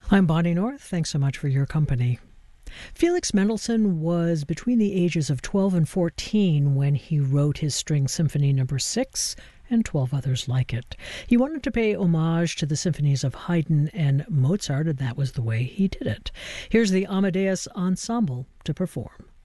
I'm Bonnie North. Thanks so much for your company. Felix Mendelssohn was between the ages of 12 and 14 when he wrote his String Symphony No. 6 and 12 others like it. He wanted to pay homage to the symphonies of Haydn and Mozart, and that was the way he did it. Here's the Amadeus Ensemble to perform.